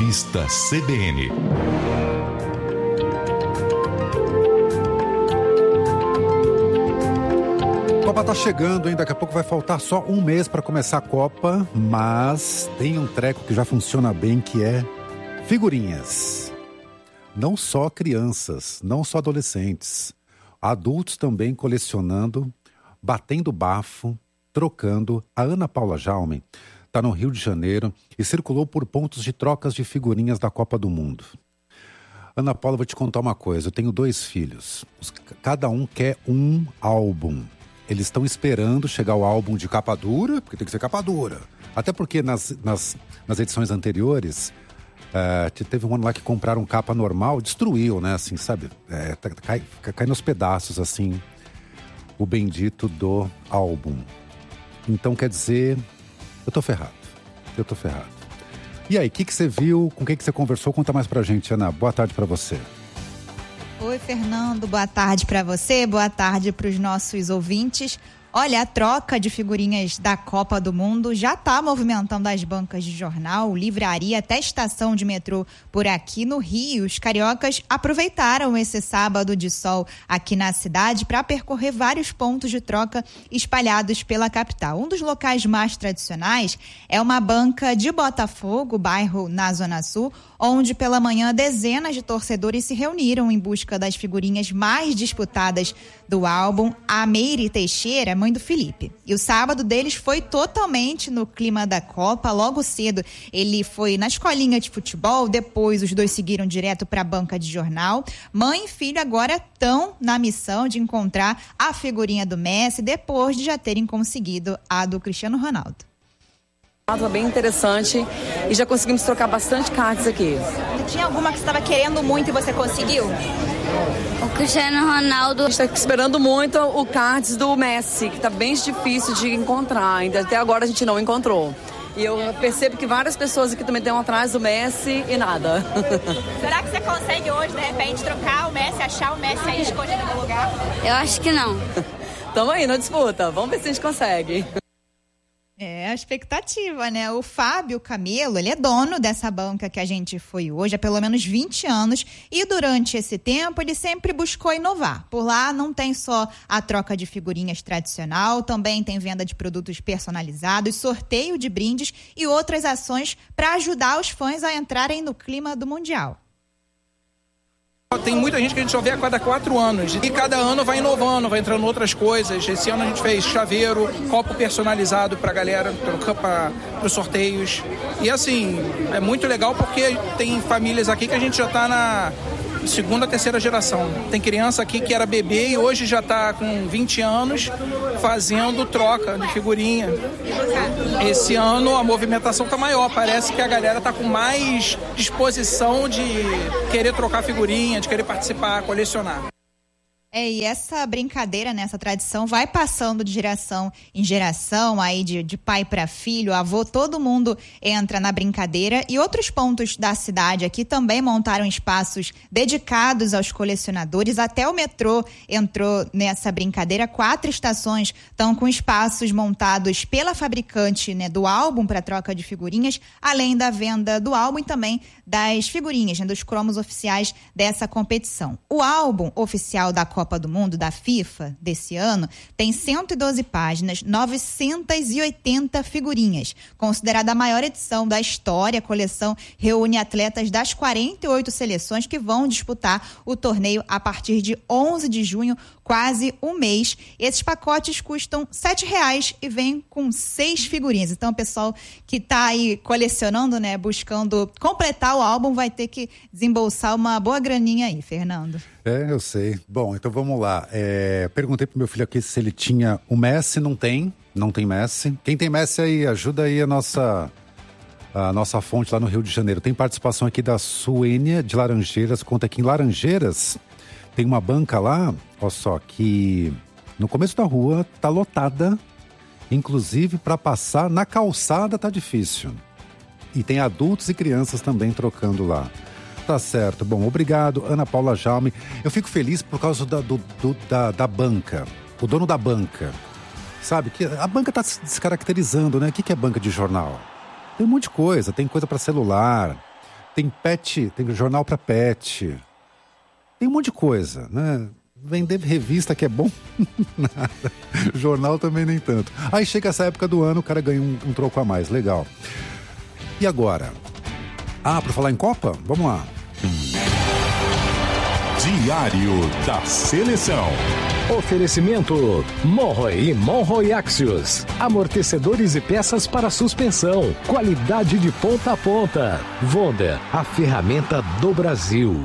Revista CBN. A Copa tá chegando, hein? Daqui a pouco vai faltar só um mês para começar a Copa, mas tem um treco que já funciona bem, que é figurinhas. Não só crianças, não só adolescentes, adultos também colecionando, batendo bafo, trocando. A Ana Paula Jaume está no Rio de Janeiro e circulou por pontos de trocas de figurinhas da Copa do Mundo. Ana Paula, vou te contar uma coisa, eu tenho 2 filhos, cada um quer um álbum. Eles estão esperando chegar o álbum de capa dura, porque tem que ser capa dura. Até porque nas edições anteriores, teve um ano lá que compraram capa normal, destruiu, né, assim, sabe? Cai nos pedaços, assim, o bendito do álbum. Então, quer dizer, eu tô ferrado. E aí, o que você viu, com quem que você conversou? Conta mais pra gente, Ana. Boa tarde pra você. Oi, Fernando, boa tarde para você, boa tarde para os nossos ouvintes. Olha, a troca de figurinhas da Copa do Mundo já está movimentando as bancas de jornal, livraria, até estação de metrô por aqui no Rio. Os cariocas aproveitaram esse sábado de sol aqui na cidade para percorrer vários pontos de troca espalhados pela capital. Um dos locais mais tradicionais é uma banca de Botafogo, bairro na Zona Sul, onde pela manhã dezenas de torcedores se reuniram em busca das figurinhas mais disputadas do álbum. A Meire Teixeira, mãe do Felipe. E o sábado deles foi totalmente no clima da Copa. Logo cedo ele foi na escolinha de futebol, depois os dois seguiram direto para a banca de jornal. Mãe e filho agora estão na missão de encontrar a figurinha do Messi, depois de já terem conseguido a do Cristiano Ronaldo. Bem interessante e já conseguimos trocar bastante cartas aqui. Tinha alguma que você estava querendo muito e você conseguiu? O Cristiano Ronaldo. A gente está esperando muito o cards do Messi, que está bem difícil de encontrar. Ainda até agora a gente não encontrou. E eu percebo que várias pessoas aqui também estão atrás do Messi e nada. Será que você consegue hoje, de repente, trocar o Messi, achar o Messi aí escondido no lugar? Eu acho que não. Estamos aí na disputa. Vamos ver se a gente consegue. É a expectativa, né? O Fábio Camelo, ele é dono dessa banca que a gente foi hoje há pelo menos 20 anos e durante esse tempo ele sempre buscou inovar. Por lá não tem só a troca de figurinhas tradicional, também tem venda de produtos personalizados, sorteio de brindes e outras ações para ajudar os fãs a entrarem no clima do Mundial. Tem muita gente que a gente só vê a cada 4 anos e cada ano vai inovando, vai entrando outras coisas. Esse ano a gente fez chaveiro, copo personalizado pra galera, para os sorteios. E assim, é muito legal porque tem famílias aqui que a gente já tá na segunda, terceira geração. Tem criança aqui que era bebê e hoje já tá com 20 anos fazendo troca de figurinha. Esse ano a movimentação tá maior, parece que a galera tá com mais disposição de querer trocar figurinha, de querer participar, colecionar. E essa brincadeira, né, essa tradição vai passando de geração em geração, aí de pai para filho, avô, todo mundo entra na brincadeira. E outros pontos da cidade aqui também montaram espaços dedicados aos colecionadores. Até o metrô entrou nessa brincadeira. 4 estações estão com espaços montados pela fabricante, né, do álbum para troca de figurinhas, além da venda do álbum e também das figurinhas, né, dos cromos oficiais dessa competição. O álbum oficial da Copa do Mundo, da FIFA, desse ano, tem 112 páginas, 980 figurinhas. Considerada a maior edição da história, a coleção reúne atletas das 48 seleções que vão disputar o torneio a partir de 11 de junho, quase um mês. Esses pacotes custam R$7 e vêm com 6 figurinhas. Então, o pessoal que está aí colecionando, né, buscando completar o álbum, vai ter que desembolsar uma boa graninha aí, Fernando. Eu sei. Bom, então vamos lá. Perguntei pro meu filho aqui se ele tinha o Messi. Não tem Messi. Quem tem Messi aí, ajuda aí a nossa fonte lá no Rio de Janeiro. Tem participação aqui da Suênia de Laranjeiras. Conta que em Laranjeiras tem uma banca lá, olha só, que no começo da rua tá lotada, inclusive para passar na calçada tá difícil. E tem adultos e crianças também trocando lá. Tá certo. Bom, obrigado, Ana Paula Jaume. Eu fico feliz por causa da banca, o dono da banca. Sabe, que a banca tá se descaracterizando, né? O que é banca de jornal? Tem um monte de coisa, tem coisa para celular, Tem pet, tem jornal para pet. Tem um monte de coisa, né? Vender revista que é bom, nada. Jornal também nem tanto. Aí chega essa época do ano, o cara ganha um troco a mais, legal. E agora? Para falar em Copa? Vamos lá. Diário da Seleção. Oferecimento Monroe e Monroe Axios. Amortecedores e peças para suspensão. Qualidade de ponta a ponta. Wonder, a ferramenta do Brasil.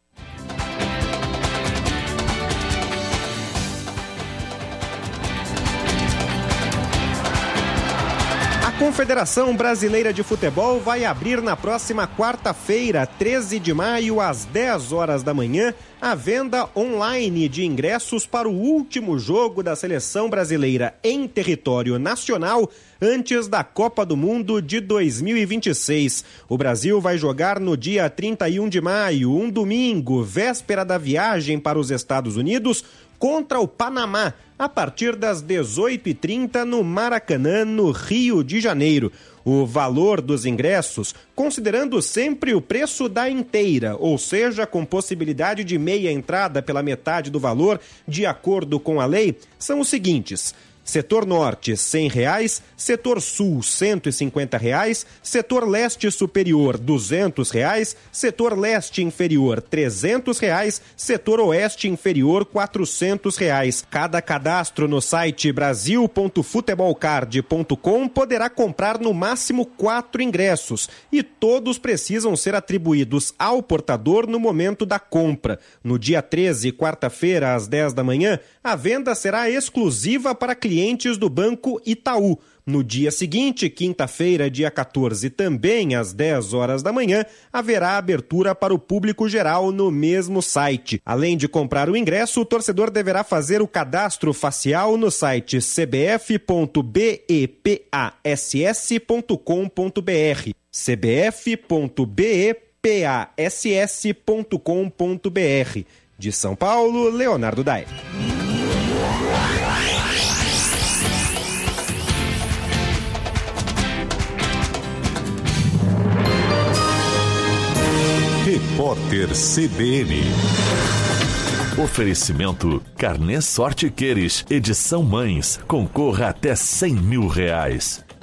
A Confederação Brasileira de Futebol vai abrir na próxima quarta-feira, 13 de maio, às 10 horas da manhã, a venda online de ingressos para o último jogo da seleção brasileira em território nacional antes da Copa do Mundo de 2026. O Brasil vai jogar no dia 31 de maio, um domingo, véspera da viagem para os Estados Unidos, contra o Panamá, a partir das 18h30 no Maracanã, no Rio de Janeiro. O valor dos ingressos, considerando sempre o preço da inteira, ou seja, com possibilidade de meia entrada pela metade do valor, de acordo com a lei, são os seguintes: Setor Norte, R$ 100, Setor Sul, R$ 150, Setor Leste Superior, R$ 200, Setor Leste Inferior, R$ 300, Setor Oeste Inferior, R$ 400. Cada cadastro no site brasil.futebolcard.com poderá comprar no máximo 4 ingressos e todos precisam ser atribuídos ao portador no momento da compra. No dia 13, quarta-feira, às 10 da manhã, a venda será exclusiva para clientes do Banco Itaú. No dia seguinte, quinta-feira, dia 14, também às 10 horas da manhã, haverá abertura para o público geral no mesmo site. Além de comprar o ingresso, o torcedor deverá fazer o cadastro facial no site cbf.bepass.com.br. cbf.bepass.com.br. De São Paulo, Leonardo Dai. Repórter CBN. Oferecimento Carnê Sorte Queires, edição Mães. Concorra até R$100 mil.